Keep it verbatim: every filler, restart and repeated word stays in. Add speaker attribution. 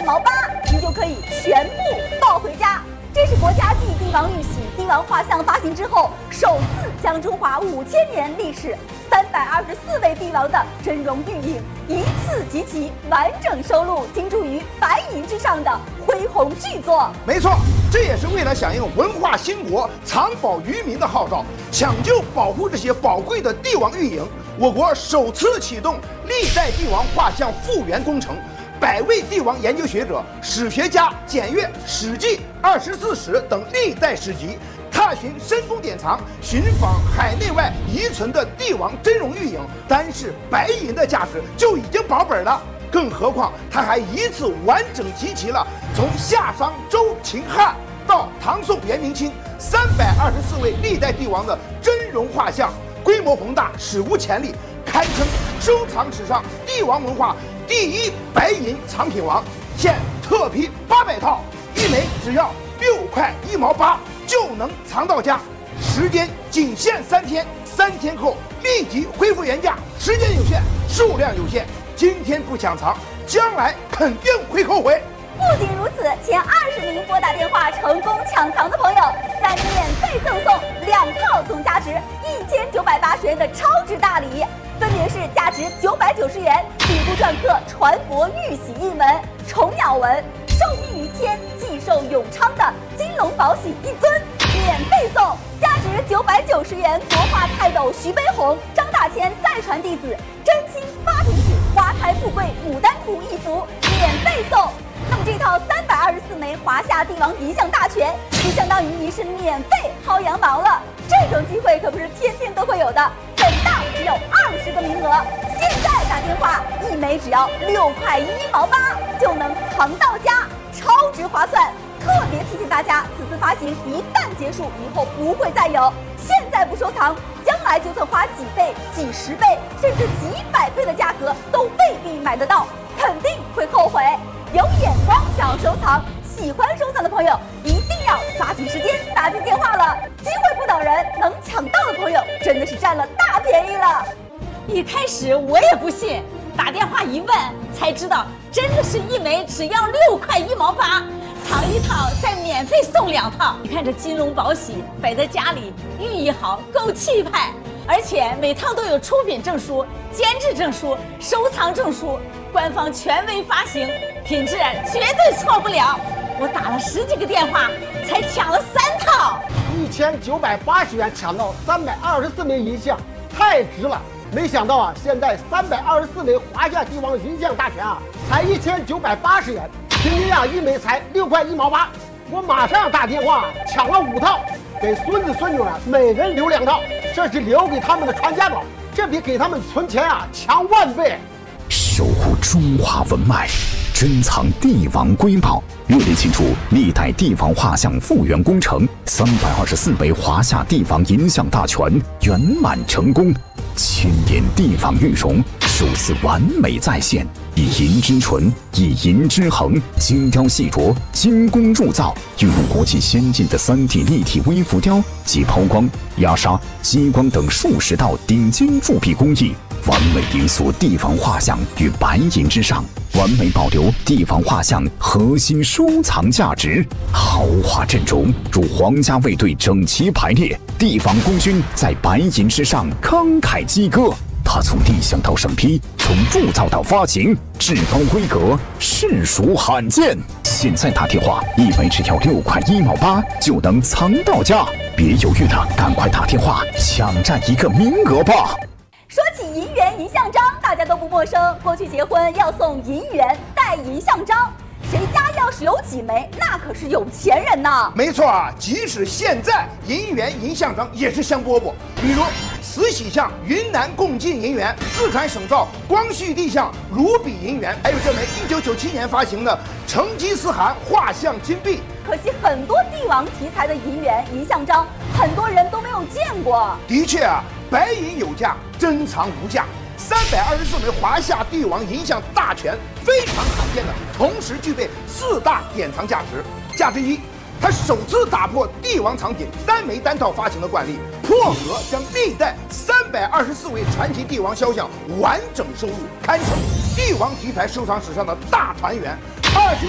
Speaker 1: 毛八，您就可以全部抱回家。这是国家继帝王玉玺帝王画像发行之后，首次将中华五千年历史三百二十四位帝王的真容玉影一次集齐，完整收录，倾注于白银之上的恢宏巨作。
Speaker 2: 没错，这也是为了响应文化兴国、藏宝于民的号召，抢救保护这些宝贵的帝王玉影，我国首次启动历代帝王画像复原工程。百位帝王研究学者、史学家检阅《史记》《二十四史》等历代史籍，踏寻深宫典藏，寻访海内外遗存的帝王真容玉影，单是白银的价值就已经保本了。更何况，它还一次完整集齐了从夏商周秦汉到唐宋元明清三百二十四位历代帝王的真容画像，规模宏大，史无前例，堪称收藏史上帝王文化第一白银藏品王。现特批八百套，一枚只要六块一毛八就能藏到家，时间仅限三天，三天后立即恢复原价，时间有限，数量有限，今天不抢藏，将来肯定会后悔。
Speaker 1: 不仅如此，前二十名拨打电话成功抢藏的朋友，再免费赠送两套总价值一千九百八十元的超值大礼，分别是价值九百九十元底部篆刻传佛玉玺印文、虫鸟纹，受命于天，既寿永昌的金龙宝玺一尊，免费送价值九百九十元国画泰斗徐悲鸿、张大千再传弟子真卿八品曲花开富贵牡丹图一幅，免费送。那么这套三百二十四枚华夏帝王银像大全，就相当于你是免费薅羊毛了。这种机会可不是天天都会有的，本档只有二十个名额，现在打电话，一枚只要六块一毛八就能藏到家，超值划算。特别提醒大家，此次发行一旦结束，以后不会再有。现在不收藏，将来就算花几倍、几十倍，甚至几百倍的价格，都未必买得到，肯定会后悔。有眼光想要收藏，喜欢收藏的朋友一定要抓紧时间打进电话了，机会不等人，能抢到的朋友真的是占了大便宜了。
Speaker 3: 一开始我也不信，打电话一问才知道，真的是一枚只要六块一毛八，藏一套再免费送两套。你看这金龙宝玺摆在家里，寓意好，够气派。而且每套都有出品证书、监制证书、收藏证书，官方权威发行，品质绝对错不了。我打了十几个电话，才抢了三套，
Speaker 4: 一千九百八十元抢到三百二十四枚银像，太值了！没想到啊，现在三百二十四枚华夏帝王银像大全啊，才一千九百八十元，平均啊一枚才六块一毛八。我马上打电话抢了五套，给孙子孙女啊每人留两套，这是留给他们的传家宝，这比给他们存钱啊强万倍。
Speaker 5: 守护中华文脉，珍藏帝王瑰宝，热烈庆祝历代帝王画像复原工程三百二十四枚华夏帝王银像大全圆满成功，千年帝王玉容首次完美再现，以银之纯，以银之衡，精雕细琢，精工铸造，运用国际先进的 三 D 立体微浮雕及抛光、压砂、激光等数十道顶尖铸币工艺，完美凝塑帝王画像于白银之上，完美保留帝王画像核心收藏价值。豪华阵容如皇家卫队整齐排列，帝王功勋在白银之上慷慨激歌。它从立项到审批，从铸造到发行，至高规格，实属罕见。现在打电话，一枚只要六块一毛八就能藏到家，别犹豫了，赶快打电话抢占一个名额吧。
Speaker 1: 说起银元银像章，大家都不陌生。过去结婚要送银元带银像章，谁家要是有几枚，那可是有钱人呐。
Speaker 2: 没错啊，即使现在银元银像章也是香饽饽。比如慈禧像云南贡进银元，四川省造光绪帝像卢比银元，还有这枚一九九七年发行的成吉思汗画像金币。
Speaker 1: 可惜很多帝王题材的银元银像章，很多人都没有见过。
Speaker 2: 的确啊，白银有价，珍藏无价。三百二十四枚华夏帝王银像大全，非常罕见的，同时具备四大典藏价值。价值一，它首次打破帝王藏品单枚单套发行的惯例，破格将历代三百二十四位传奇帝王肖像完整收录，堪称帝王题材收藏史上的大团圆。二十